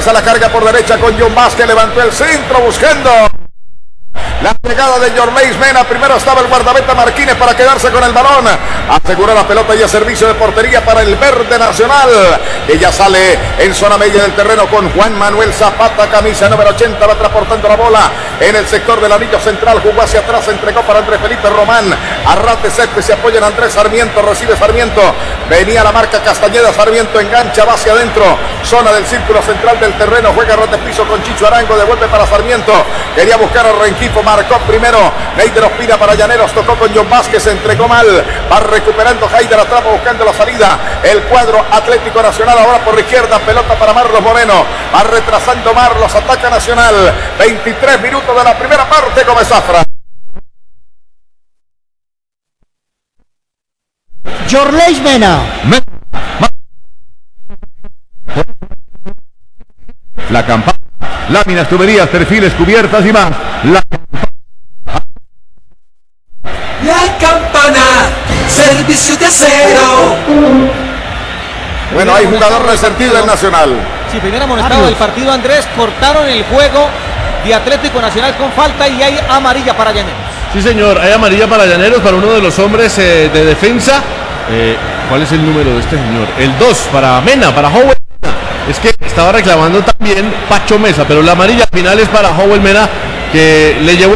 Regresa la carga por derecha con John Vázquez. Levantó el centro buscando la llegada de Yorleis Mena. Primero estaba el guardameta Marquínez para quedarse con el balón. Asegura la pelota y el servicio de portería para el Verde Nacional. Ella sale en zona media del terreno con Juan Manuel Zapata, camisa número 80. Va transportando la bola en el sector del anillo central. Jugó hacia atrás, entregó para Andrés Felipe Román. Arrate Céspedes se apoya en Andrés Sarmiento. Recibe Sarmiento. Venía la marca Castañeda. Sarmiento engancha, va hacia adentro. Zona del círculo central del terreno. Juega Rote Piso con Chicho Arango. Devuelve para Sarmiento. Quería buscar a Rengifo. Marcó primero Neider Ospina para Llaneros, tocó con John Vázquez, se entregó mal, va recuperando Haider atrás buscando la salida, el cuadro Atlético Nacional ahora por la izquierda, pelota para Marlos Moreno, va retrasando Marlos, ataca Nacional, 23 minutos de la primera parte, Gómez Zafra. Yorleis Mena. La campana, láminas, tuberías, perfiles, cubiertas y más. La campana, servicio de acero. Bueno, hay jugador resentido del Nacional. Sí, primer amonestado del partido, Andrés. Cortaron el juego de Atlético Nacional con falta y hay amarilla para Llaneros. Sí, señor, hay amarilla para Llaneros, para uno de los hombres de defensa. ¿Cuál es el número de este señor? El 2 para Mena, para Howell Mena. Es que estaba reclamando también Pacho Mesa, pero la amarilla final es para Howell Mena, que le llevó.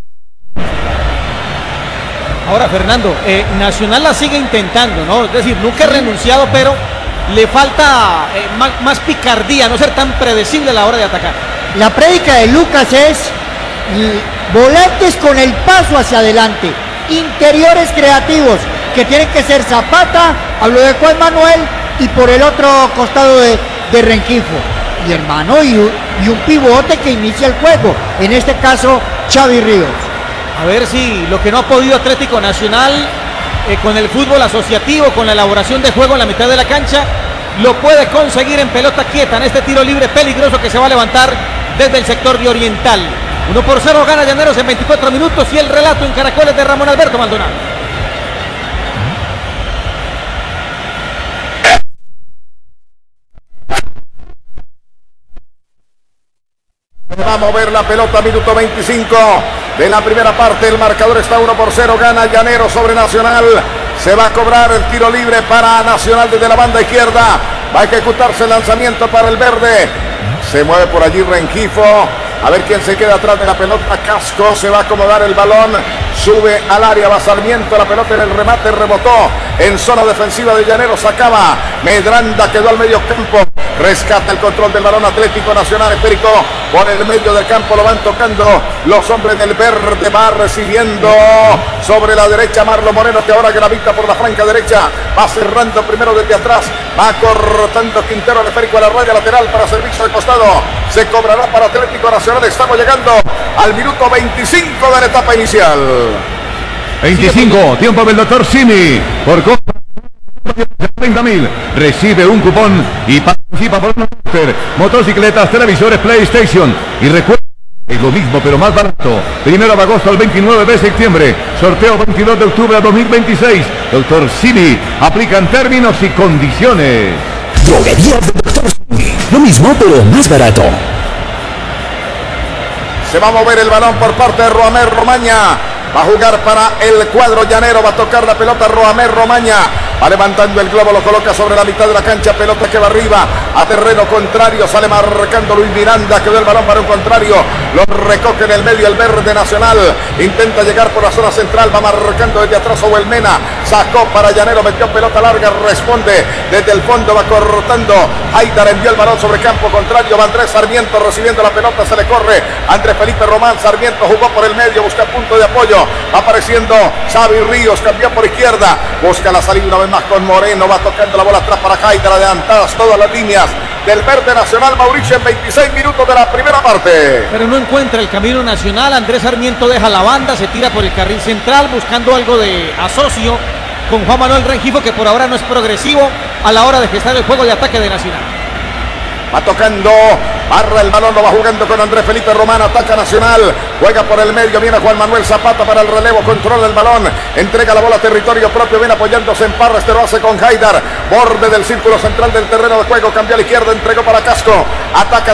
Ahora, Fernando, Nacional la sigue intentando, ¿no? Es decir, nunca ha renunciado, pero le falta más picardía, no ser tan predecible a la hora de atacar. La prédica de Lucas es volantes con el paso hacia adelante, interiores creativos, que tienen que ser Zapata, hablo de Juan Manuel, y por el otro costado de Rengifo. Y hermano, y un pivote que inicia el juego, en este caso Xavi Ríos. A ver si lo que no ha podido Atlético Nacional con el fútbol asociativo, con la elaboración de juego en la mitad de la cancha, lo puede conseguir en pelota quieta, en este tiro libre peligroso que se va a levantar desde el sector de Oriental. 1-0 gana Llaneros en 24 minutos y el relato en Caracoles de Ramón Alberto Maldonado. Va a mover la pelota, minuto 25 de la primera parte. El marcador está 1-0. Gana Llaneros sobre Nacional. Se va a cobrar el tiro libre para Nacional desde la banda izquierda. Va a ejecutarse el lanzamiento para el verde. Se mueve por allí Rengifo. A ver quién se queda atrás de la pelota. Casco se va a acomodar el balón. Sube al área, va Sarmiento. La pelota en el remate rebotó en zona defensiva de Llaneros. Acaba Medranda, quedó al medio campo. Rescata el control del balón Atlético Nacional. Esférico por el medio del campo. Lo van tocando los hombres del verde. Va recibiendo sobre la derecha Marlon Moreno, que ahora gravita por la franca derecha. Va cerrando primero desde atrás. Va cortando Quintero el esférico a la raya lateral para servicio de costado. Se cobrará para Atlético Nacional. Estamos llegando al minuto 25 de la etapa inicial. 25, tiempo del doctor Simi. Por 30.000, recibe un cupón y participa por un motocicletas, televisores, PlayStation. Y recuerda, es lo mismo pero más barato. 1 de agosto al 29 de septiembre. Sorteo 22 de octubre de 2026. Doctor Simi, aplican términos y condiciones. Droguería del Dr. Simi. Lo mismo pero más barato. Se va a mover el balón por parte de Roamer Romaña. Va a jugar para el cuadro llanero. Va a tocar la pelota Roamer Romaña. Va levantando el globo, lo coloca sobre la mitad de la cancha. Pelota que va arriba a terreno contrario. Sale marcando Luis Miranda. Quedó el balón para un contrario. Lo recoge en el medio el verde Nacional. Intenta llegar por la zona central. Va marcando desde atrás Howell Mena. Sacó para Llanero. Metió pelota larga. Responde desde el fondo. Va cortando. Haider envió el balón sobre campo contrario. Va Andrés Sarmiento recibiendo la pelota. Se le corre Andrés Felipe Román. Sarmiento jugó por el medio. Busca punto de apoyo. Va apareciendo Xavi Ríos. Cambió por izquierda. Busca la salida una vez más con Moreno. Va tocando la bola atrás para Haider. Adelantadas todas las líneas del verde Nacional. Mauricio en 26 minutos de la primera parte. Pero no encuentra el camino Nacional. Andrés Sarmiento deja la banda. Se tira por el carril central buscando algo de asocio con Juan Manuel Rengifo, que por ahora no es progresivo a la hora de gestar el juego de ataque de Nacional. Va tocando, barra el balón, lo va jugando con Andrés Felipe Román, ataca Nacional, juega por el medio, viene Juan Manuel Zapata para el relevo, controla el balón, entrega la bola a territorio propio, viene apoyándose en Parra, este lo hace con Haider, borde del círculo central del terreno de juego, cambió a la izquierda, entregó para Casco, ataca